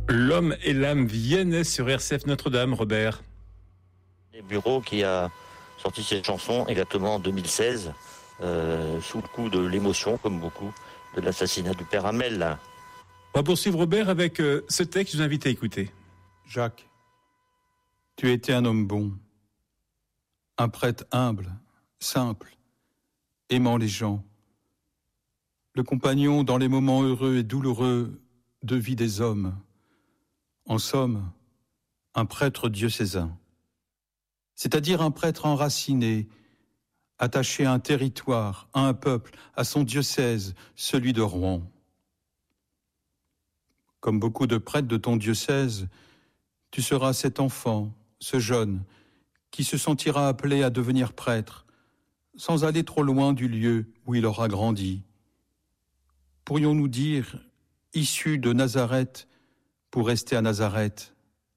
L'homme et l'âme viennent sur RCF Notre-Dame, Robert. Les bureaux qui a sorti cette chanson exactement en 2016, sous le coup de l'émotion, comme beaucoup, de l'assassinat du père Hamel. On va poursuivre, Robert, avec ce texte que je vous invite à écouter. Jacques, tu étais un homme bon, un prêtre humble, simple, aimant les gens, le compagnon dans les moments heureux et douloureux de vie des hommes. En somme, un prêtre diocésain, c'est-à-dire un prêtre enraciné, attaché à un territoire, à un peuple, à son diocèse, celui de Rouen. Comme beaucoup de prêtres de ton diocèse, tu seras cet enfant, ce jeune, qui se sentira appelé à devenir prêtre, sans aller trop loin du lieu où il aura grandi. Pourrions-nous dire, issu de Nazareth, pour rester à Nazareth.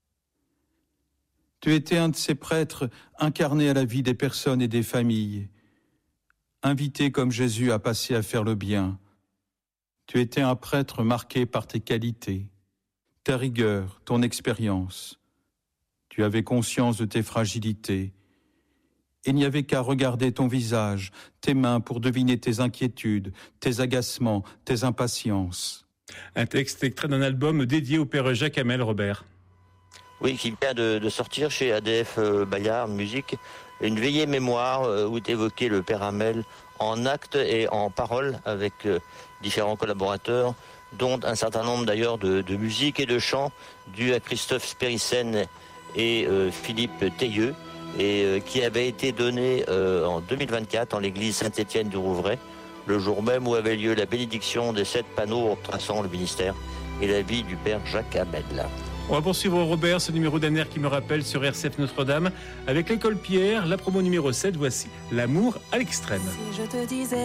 Tu étais un de ces prêtres incarnés à la vie des personnes et des familles, invité comme Jésus à passer à faire le bien. Tu étais un prêtre marqué par tes qualités, ta rigueur, ton expérience. Tu avais conscience de tes fragilités. Il n'y avait qu'à regarder ton visage, tes mains pour deviner tes inquiétudes, tes agacements, tes impatiences. Un texte extrait d'un album dédié au père Jacques Hamel, Robert. Oui, qui vient de sortir chez ADF Bayard Musique, une veillée mémoire où est évoqué le père Hamel en actes et en paroles avec différents collaborateurs, dont un certain nombre d'ailleurs de musiques et de chants dus à Christophe Spérissen et Philippe Teyeux, et qui avait été donné en 2024 en l'église Saint-Étienne du Rouvray, le jour même où avait lieu la bénédiction des 7 panneaux traçant le ministère et la vie du père Jacques Hamel. On va poursuivre, Robert, ce numéro d'ANR qui me rappelle sur RCF Notre-Dame. Avec l'école Pierre, la promo numéro 7, voici L'amour à l'extrême. Si je te disais